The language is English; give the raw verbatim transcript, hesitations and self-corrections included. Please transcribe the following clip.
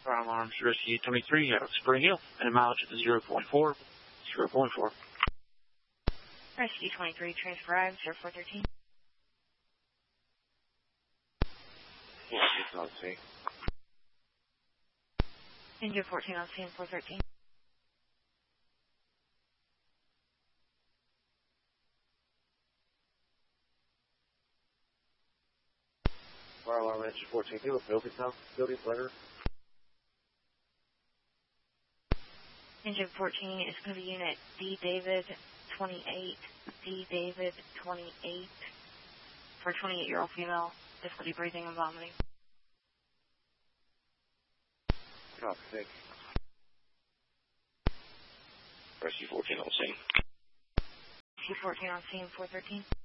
Fire alarms, Rescue twenty-three out of Spring Hill, and a mileage of zero point four. zero point four. Rescue twenty-three, transfer arrived, zero four thirteen. fourteen on scene. Engine fourteen on scene, four thirteen. Fire alarm engine fourteen, do a building house, building letter. Engine fourteen is going to be unit D David twenty-eight, D David twenty-eight, for a twenty-eight-year-old female, difficulty breathing and vomiting. Copy, thank you. Rescue fourteen on scene. Rescue fourteen on scene, four thirteen.